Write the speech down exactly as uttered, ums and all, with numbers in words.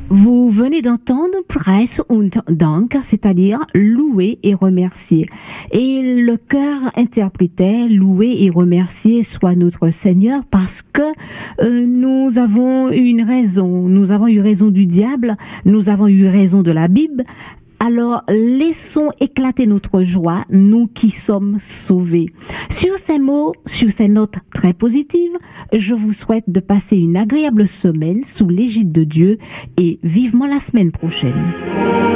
Vous venez d'entendre Preis und Dank, c'est-à-dire louer et remercier. Et le chœur interprétait louer et remercier soit notre Seigneur parce que euh, nous avons eu une raison. Nous avons eu raison du diable, nous avons eu raison de la Bible. Alors, laissons éclater notre joie, nous qui sommes sauvés. Sur ces mots, sur ces notes très positives, je vous souhaite de passer une agréable semaine sous l'égide de Dieu et vivement la semaine prochaine.